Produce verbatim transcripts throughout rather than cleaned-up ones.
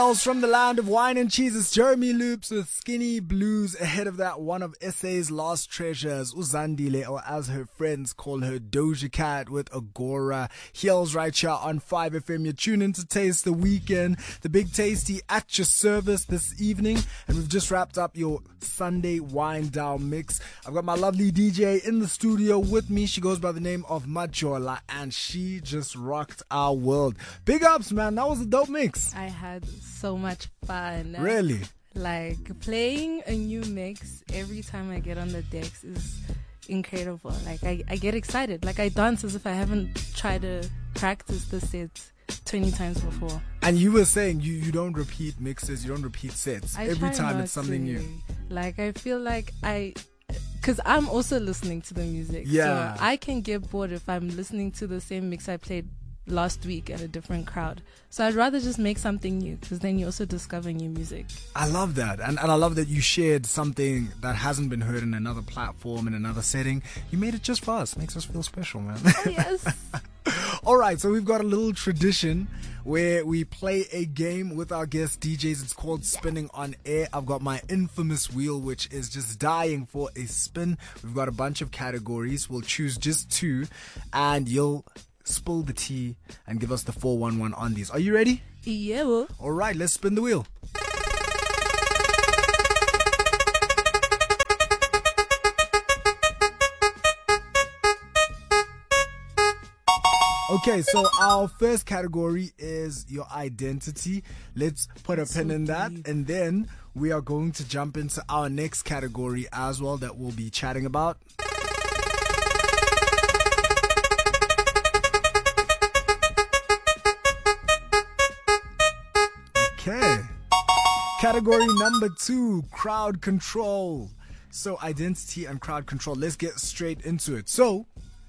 Hails from the land of wine and cheese. It's Jeremy Loops with Skinny Blues. Ahead of that, one of S A's lost treasures, Uzandile, or as her friends call her, Doja Cat with Agora. Hails right here on five F M. You're tuning to Taste the Weekend. The Big Tasty at your service this evening. And we've just wrapped up your Sunday wind down mix. I've got my lovely D J in the studio with me. She goes by the name of Majola, and she just rocked our world. Big ups, man. That was a dope mix. I had so much fun. Really? Like, playing a new mix every time I get on the decks is incredible. Like, I, I get excited. Like, I dance as if I haven't tried to practice the sets twenty times before. And you were saying you, you don't repeat mixes, you don't repeat sets. I every try time not it's something to. new. Like, I feel like I... Because I'm also listening to the music. Yeah. So I can get bored if I'm listening to the same mix I played last week at a different crowd. So I'd rather just make something new, because then you also discover new music. I love that. And, and I love that you shared something that hasn't been heard in another platform, in another setting. You made it just for us. Makes us feel special, man. Oh, yes. All right, so we've got a little tradition where we play a game with our guest D Js. It's called Spinning on Air. I've got my infamous wheel, which is just dying for a spin. We've got a bunch of categories. We'll choose just two, and you'll spill the tea and give us the four one one on these. Are you ready? Yeah. Well. All right, let's spin the wheel. Okay, so our first category is your identity. Let's put a pin in that, and then we are going to jump into our next category as well that we'll be chatting about. Okay. Category number two, crowd control. So identity and crowd control. Let's get straight into it. So,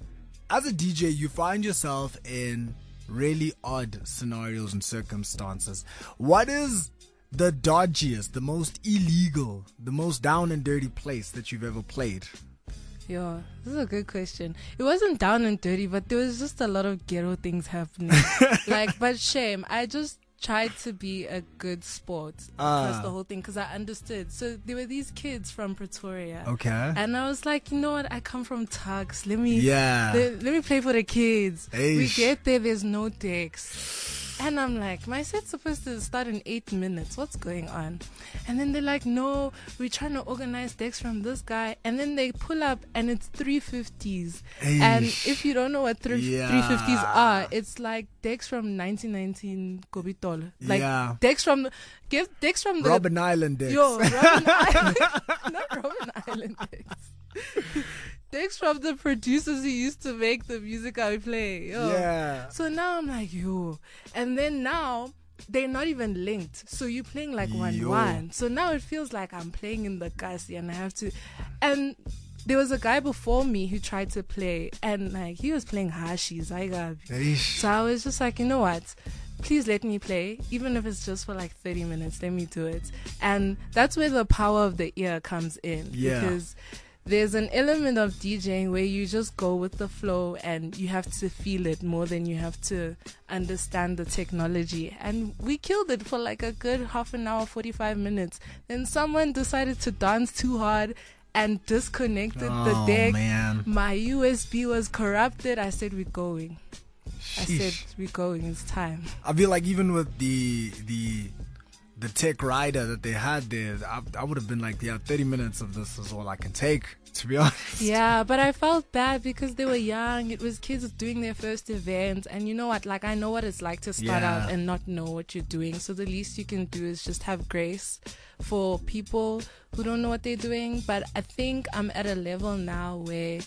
as a D J, you find yourself in really odd scenarios and circumstances. What is the dodgiest, the most illegal, the most down and dirty place that you've ever played? Yeah, this is a good question. It wasn't down and dirty, but there was just a lot of ghetto things happening. Like, but shame. I just tried to be a good sport across Ah. the whole thing, because I understood. So there were these kids from Pretoria. Okay. And I was like, you know what? I come from Tuks. Let me, Yeah. let, let me play for the kids. We Eish. get there, there's no decks. And I'm like, my set's supposed to start in eight minutes. What's going on? And then they're like, no, we're trying to organize decks from this guy. And then they pull up and it's three fifties. And Eish. if you don't know what three, Yeah. three fifties are, it's like decks from nineteen nineteen Kobitol. Like Yeah. decks from, give decks from the... Robben Island decks. Yo, Robben Island. Not Robben Island decks. Decks from the producers who used to make the music I play. Yo. Yeah. So now I'm like, yo. And then now they're not even linked. So you're playing like one Yo. one. So now it feels like I'm playing in the kasi and I have to. And there was a guy before me who tried to play, and like he was playing Hashis. I got. Eish. So I was just like, you know what? Please let me play, even if it's just for like thirty minutes. Let me do it. And that's where the power of the ear comes in. Yeah. Because there's an element of DJing where you just go with the flow and you have to feel it more than you have to understand the technology. And we killed it for like a good half an hour, forty-five minutes. Then someone decided to dance too hard and disconnected Oh, the deck. man. My U S B was corrupted. I said, we're going. I said, Sheesh. we're going. It's time. I feel like even with the the the tech rider that they had there, I, I would have been like, yeah, thirty minutes of this is all I can take, to be honest. Yeah, but I felt bad because they were young. It was kids doing their first event. And you know what? Like, I know what it's like to start Yeah. out and not know what you're doing. So the least you can do is just have grace for people who don't know what they're doing. But I think I'm at a level now where,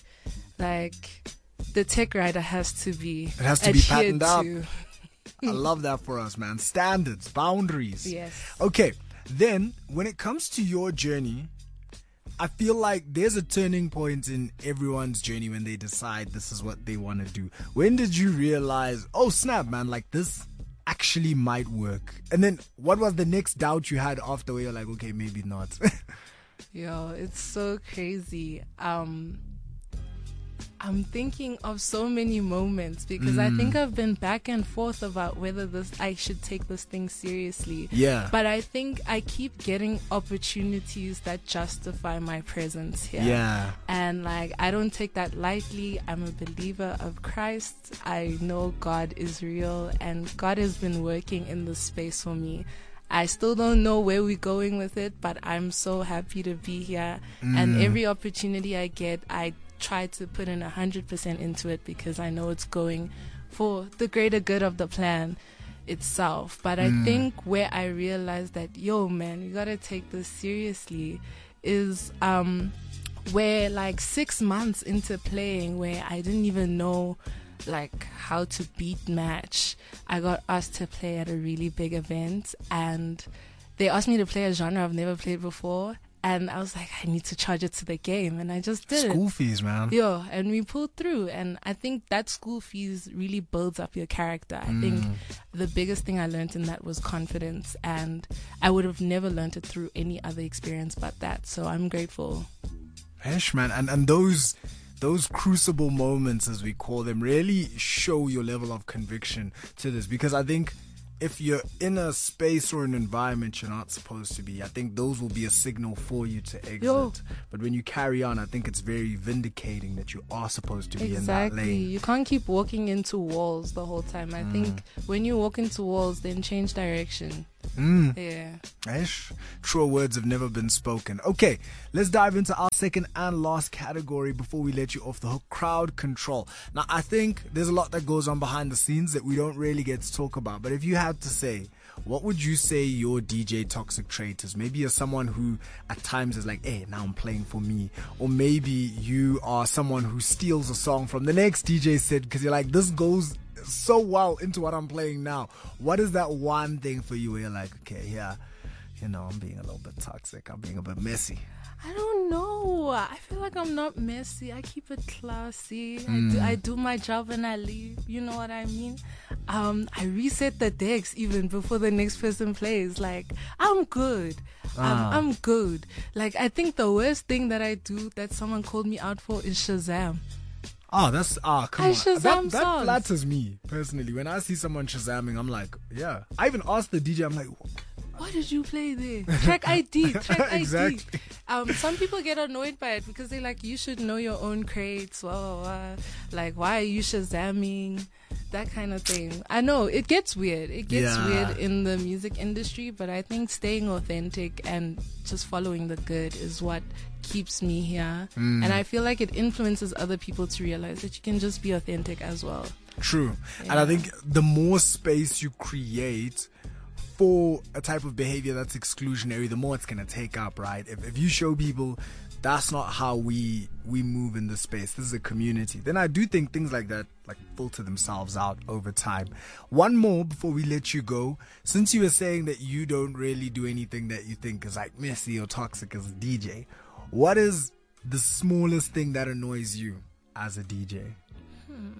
like, the tech rider has to be It has to be adhered patterned up. to. I love that for us, man. Standards, boundaries. Yes. Okay, then when it comes to your journey, I feel like there's a turning point in everyone's journey when they decide this is what they want to do. When did you realize, oh snap, man, like this actually might work? And then what was the next doubt you had after where you're like, okay, maybe not? Yo, it's so crazy. Um, I'm thinking of so many moments because mm. I think I've been back and forth about whether this I should take this thing seriously. Yeah. But I think I keep getting opportunities that justify my presence here. Yeah. And like I don't take that lightly. I'm a believer of Christ. I know God is real and God has been working in this space for me. I still don't know where we're going with it, but I'm so happy to be here. Mm. And every opportunity I get, I try to put in one hundred percent into it because I know it's going for the greater good of the plan itself. But I mm. think where I realized that, yo, man, you got to take this seriously is um, where like six months into playing, where I didn't even know like how to beat match, I got asked to play at a really big event and they asked me to play a genre I've never played before. And I was like, I need to charge it to the game. And I just did school it. School fees, man. Yeah, and we pulled through. And I think that school fees really builds up your character. I mm. think the biggest thing I learned in that was confidence. And I would have never learned it through any other experience but that. So I'm grateful. Hesh, man. And, and those... Those crucible moments, as we call them, really show your level of conviction to this. Because I think if you're in a space or an environment you're not supposed to be, I think those will be a signal for you to exit. Yo. But when you carry on, I think it's very vindicating that you are supposed to be exactly. in that lane. You can't keep walking into walls the whole time. I mm. think when you walk into walls, then change direction. Mm. Yeah. Ish. Truer words have never been spoken. Okay, let's dive into our second and last category before we let you off the hook. Crowd control. Now, I think there's a lot that goes on behind the scenes that we don't really get to talk about. But if you had to say, what would you say your D J toxic trait is? Maybe you're someone who at times is like, hey, now I'm playing for me. Or maybe you are someone who steals a song from the next D J set because you're like, this goes so well into what I'm playing now. What is that one thing for you where you're like, okay, yeah, you know, I'm being a little bit toxic, I'm being a bit messy? I don't know. I feel like I'm not messy. I keep it classy. Mm. I, do, I do my job and I leave. You know what I mean? Um, I reset the decks even before the next person plays. Like, I'm good. Ah. I'm, I'm good. Like, I think the worst thing that I do that someone called me out for is Shazam. Oh, that's, ah, come I on. Shazam that, that songs. flatters me, personally. When I see someone Shazamming, I'm like, yeah. I even asked the D J, I'm like, what did you play there? Track I D, track exactly. I D. Um, some people get annoyed by it because they're like, you should know your own crates, blah, blah, blah. Like, why are you Shazamming? That kind of thing. I know, it gets weird. It gets yeah. weird in the music industry, but I think staying authentic and just following the good is what keeps me here. Mm. And I feel like it influences other people to realize that you can just be authentic as well. True. Yeah. And I think the more space you create for a type of behavior that's exclusionary, the more it's going to take up, right? If, if you show people that's not how we we move in this space, this is a community, then I do think things like that like filter themselves out over time. One more before we let you go. Since you were saying that you don't really do anything that you think is like messy or toxic as a D J, what is the smallest thing that annoys you as a D J? Hmm.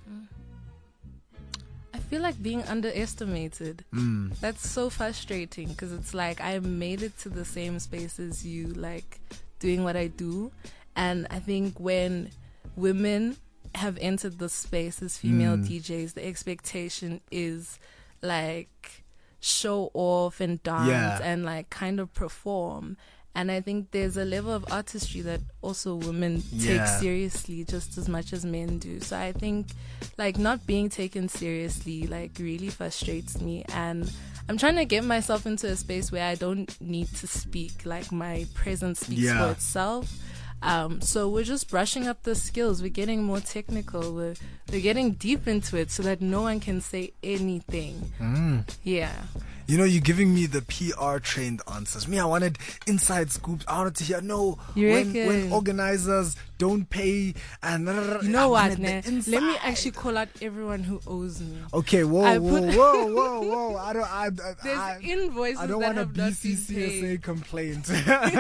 I feel like being underestimated. Mm. That's so frustrating because it's like I made it to the same space as you, like doing what I do. And I think when women have entered the space as female mm. D Js, the expectation is like show off and dance yeah. and like kind of perform. And I think there's a level of artistry that also women yeah. take seriously just as much as men do. So I think like not being taken seriously like really frustrates me. And I'm trying to get myself into a space where I don't need to speak. Like my presence speaks yeah. for itself. Um, so we're just brushing up the skills. We're getting more technical. We're, we're getting deep into it so that no one can say anything. Mm. Yeah. You know, you're giving me the P R trained answers. Me, I wanted inside scoops. I wanted to hear, no, you when, reckon? when organizers don't pay and... You know what, nah? Let me actually call out everyone who owes me. Okay, whoa, I whoa, put- whoa, whoa, whoa. I don't... I, I, There's I, invoices I don't that want a have not B C C S A been paid. complaint.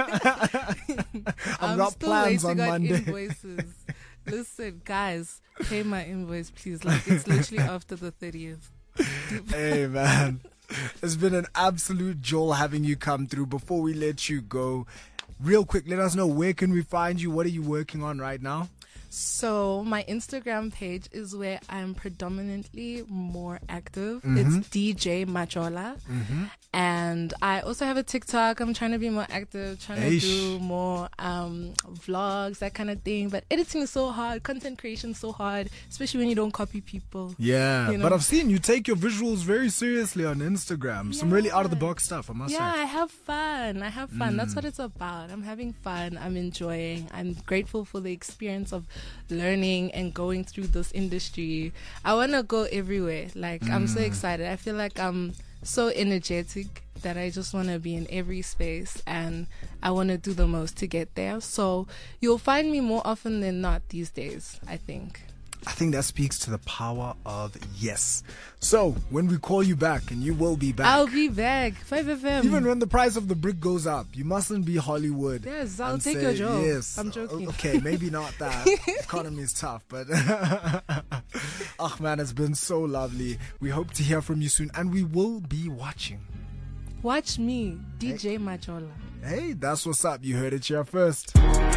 I've I'm got still plans waiting on Monday. invoices. Listen, guys, pay my invoice, please. Like, it's literally after the thirtieth. Hey, man. It's been an absolute joy having you come through. Before we let you go, real quick, let us know, where can we find you? What are you working on right now? So my Instagram page is where I'm predominantly more active. Mm-hmm. It's D J Majola. Mm-hmm. And I also have a TikTok. I'm trying to be more active, trying Eish. to do more um, vlogs, that kind of thing. But editing is so hard. Content creation is so hard, especially when you don't copy people. Yeah, you know? But I've seen you take your visuals very seriously on Instagram. Yeah. Some really out-of-the-box stuff, I must Yeah, say. I have fun. I have fun. Mm. That's what it's about. I'm having fun. I'm enjoying. I'm grateful for the experience of learning and going through this industry. I want to go everywhere. Like, mm. I'm so excited. I feel like I'm so energetic that I just want to be in every space, and I want to do the most to get there. So you'll find me more often than not these days, I think. I think that speaks to the power of yes. So when we call you back, and you will be back. I'll be back. five F M. Even when the price of the brick goes up, you mustn't be Hollywood. Yes, I'll and take say, your job. Yes. I'm joking. Okay, maybe not that. Economy is tough, but oh man, it's been so lovely. We hope to hear from you soon, and we will be watching. Watch me, D J hey. Majola. Hey, that's what's up. You heard it here first.